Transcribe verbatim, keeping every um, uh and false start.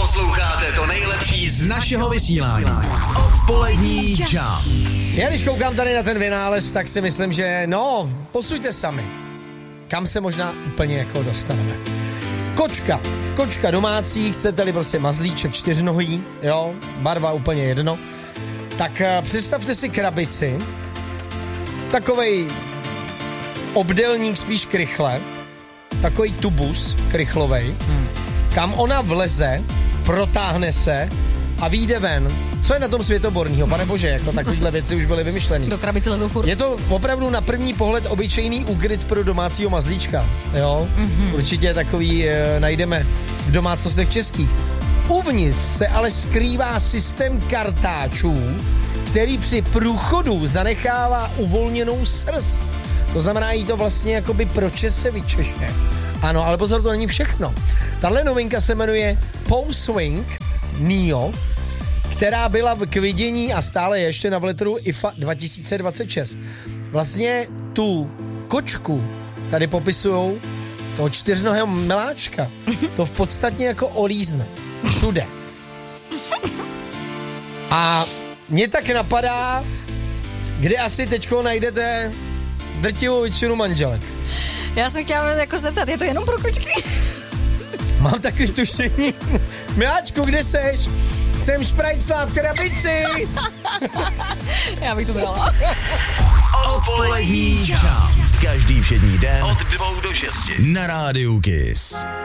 Posloucháte to nejlepší z našeho vysílání. Odpolední Jam. Já když koukám tady na ten vynález, tak si myslím, že no, posuďte sami. Kam se možná úplně jako dostaneme. Kočka. Kočka domácí, chcete-li prostě mazlíček čtyřnohý, jo, barva úplně jedno. Tak představte si krabici, takovej obdélník spíš krychle, takový tubus krychlovej, hmm. kam ona vleze, protáhne se a vyjde ven. Co je na tom světoborného, pane bože, jako takovýhle věci už byly vymyšlený. Do krabice lezou furt. Je to opravdu na první pohled obyčejný úkryt pro domácího mazlíčka, jo? Mm-hmm. Určitě takový e, najdeme v domácnostech českých. Uvnitř se ale skrývá systém kartáčů, který při průchodu zanechává uvolněnou srst. To znamená, jí to vlastně jakoby pročese vyčešně. Ano, ale pozor, to není všechno. Tahle novinka se jmenuje Paw Swing Neo, která byla k vidění a stále ještě na veletrhu I F A dva tisíce dvacet šest. Vlastně tu kočku tady popisujou toho čtyřnohého miláčka. To v podstatě jako olízne. Všude. A mě tak napadá, kde asi teďko najdete drtivou většinu manželek. Já jsem chtěla jako zeptat, je to jenom pro kočky? Mám takový tušení. Miláčku, kde seš? Jsem šprajclá v krabici. Já bych to brala. Odpolední Jam. Každý všední den od dvou do šesti na rádiu Kiss.